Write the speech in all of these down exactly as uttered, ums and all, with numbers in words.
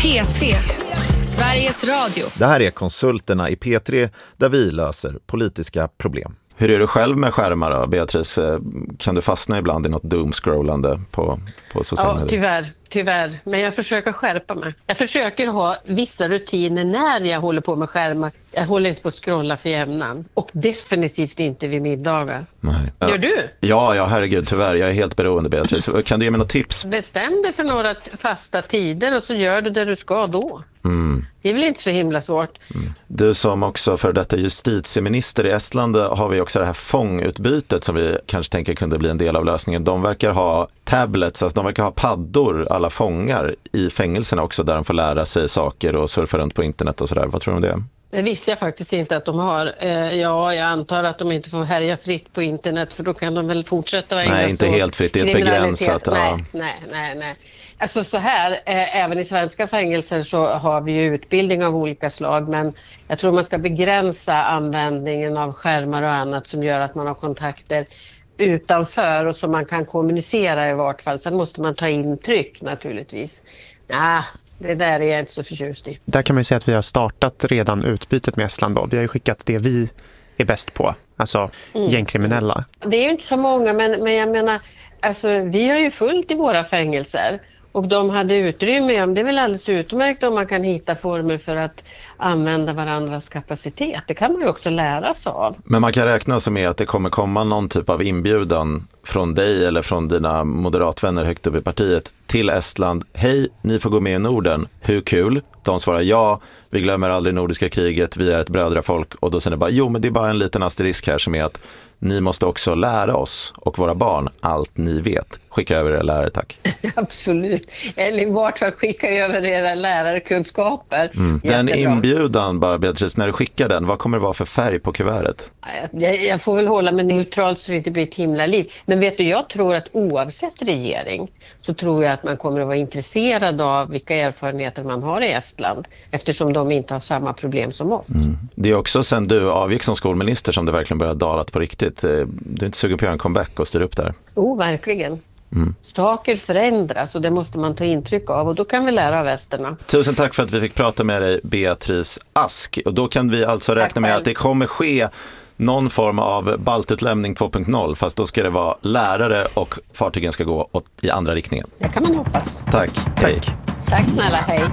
P tre, Sveriges Radio. Det här är Konsulterna i P tre där vi löser politiska problem. Hur är du själv med skärmar då, Beatrice? Kan du fastna ibland i något doomscrollande på, på sociala medier? Ja, tyvärr, tyvärr. Men jag försöker skärpa mig. Jag försöker ha vissa rutiner när jag håller på med skärmar. Jag håller inte på att scrolla för jämnan. Och definitivt inte vid middagar. Nej. Gör du? Ja, ja, herregud, tyvärr. Jag är helt beroende, Beatrice. Kan du ge mig något tips? Bestäm dig för några fasta tider och så gör du det du ska då. Mm. Det är väl inte så himla svårt. Mm. Du som också för detta justitieminister i Estland har vi också det här fångutbytet som vi kanske tänker kunde bli en del av lösningen. De verkar ha tablets, alltså de verkar ha paddor, alla fångar i fängelserna också där de får lära sig saker och surfa runt på internet och sådär. Vad tror du om det? Det visste jag faktiskt inte att de har. Eh, ja, jag antar att de inte får härja fritt på internet för då kan de väl fortsätta vara Nej, inte helt fritt. Det är ett begränsat. Nej, ja. nej, nej, nej. Alltså så här, eh, även i svenska fängelser så har vi ju utbildning av olika slag, men jag tror man ska begränsa användningen av skärmar och annat som gör att man har kontakter utanför och som man kan kommunicera i vart fall. Sen måste man ta intryck naturligtvis. Ja, det där är jag inte så förtjust i. Där kan man ju säga att vi har startat redan utbytet med Estland då. Vi har ju skickat det vi är bäst på, alltså mm. gängkriminella. Det är ju inte så många, men, men jag menar, alltså, vi har ju fullt i våra fängelser. Och de hade utrymme, det är väl alldeles utmärkt om man kan hitta former för att använda varandras kapacitet. Det kan man ju också lära sig av. Men man kan räkna sig med att det kommer komma någon typ av inbjudan från dig eller från dina moderatvänner högt upp i partiet till Estland. Hej, ni får gå med i Norden. Hur kul? De svarar ja, vi glömmer aldrig nordiska kriget, vi är ett brödrafolk. Och då säger det bara, jo men det är bara en liten asterisk här som är att ni måste också lära oss och våra barn allt ni vet. Skicka över era lärare, tack. Absolut. Eller i vart fall skicka över era lärarkunskaper. Mm. Den inbjudan bara, Beatrice, när du skickar den, vad kommer det vara för färg på kuvertet? Jag, jag får väl hålla mig neutralt så det inte blir ett himla liv. Men vet du, jag tror att oavsett regering så tror jag att man kommer att vara intresserad av vilka erfarenheter man har i Estland. Eftersom de inte har samma problem som oss. Mm. Det är också sen du avgick som skolminister som det verkligen började dalat på riktigt. Du är inte sugen på att göra en comeback och styra upp där? Jo, verkligen. Mm. Saker förändras och det måste man ta intryck av och då kan vi lära av västerna. Tusen tack för att vi fick prata med dig, Beatrice Ask. Och då kan vi alltså räkna med att det kommer ske någon form av baltutlämning två punkt noll, fast då ska det vara lärare och fartygen ska gå åt, i andra riktningen. Det kan man hoppas. Tack. Hej. Tack. Tack snälla, hej.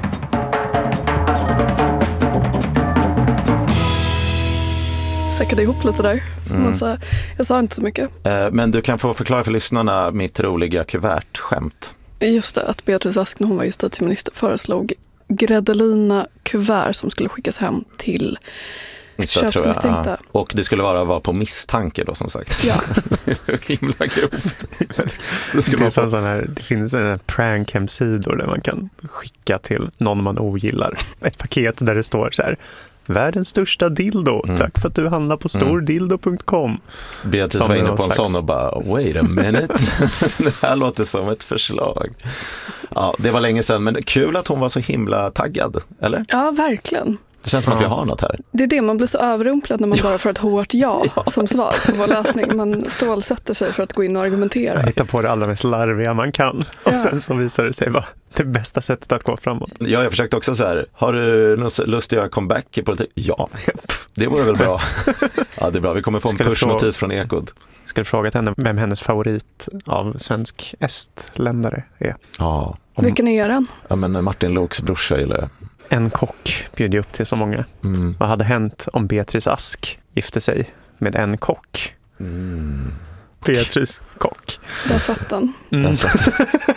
Säckade ihop lite där. Mm. Jag, jag sa inte så mycket. Men du kan få förklara för lyssnarna mitt roliga kuvertskämt. Just det, att Beatrice Ask när hon var justitieminister föreslog gräddelina kuvert som skulle skickas hem till köpsmisstänkta. Ja. Och det skulle vara, vara på misstanke då, som sagt. Ja. Det är himla grovt. Det, skulle det, vara... sån här, det finns en prank-hemsidor där man kan skicka till någon man ogillar ett paket där det står så här: världens största dildo. Mm. Tack för att du handlar på stordildo punkt com. Beatrice var inne på en sån och bara, wait a minute. Det här låter som ett förslag. Ja, det var länge sedan, men kul att hon var så himla taggad, eller? Ja, verkligen. Det känns som att vi har något här. Det är det, man blir så överrumplad när man bara får ett hårt ja, ja. som svar på vår lösning. Man stålsätter sig för att gå in och argumentera. Hitta på det allra mest larviga man kan. Och ja. Sen så visar det sig vara det bästa sättet att gå framåt. Ja, jag försökte också så här, har du lust att göra comeback i politik? Ja, det vore väl bra. Ja, det är bra. Vi kommer få en pushnotis från Ekot. Ska du fråga henne vem hennes favorit av svensk estländare är? Ja. Om... Vilken är den? Ja, men Martin Loks brorsa eller... En kock bjöd upp till så många. Mm. Vad hade hänt om Beatrice Ask gifte sig med en kock? Mm. Beatrice kock. Där satt den. Mm. Där satt.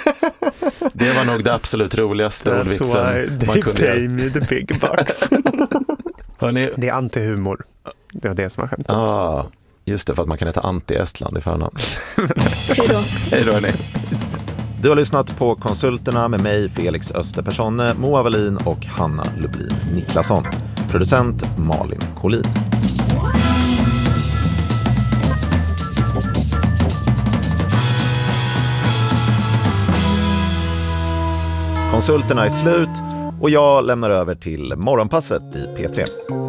Det var nog det absolut roligaste That's ordvitsen why man kunde pay me the big bucks. Hörrni... Det är antihumor. Det var det som har skämtat. Ah, just det, för att man kan heta anti-Estland i förnamn. Hej då. Hej då, hörni. Du har lyssnat på Konsulterna med mig, Felix Österpersonne, Moa Wallin och Hanna Lublin Niklasson. Producent Malin Collin. Konsulterna är slut och jag lämnar över till morgonpasset i P tre.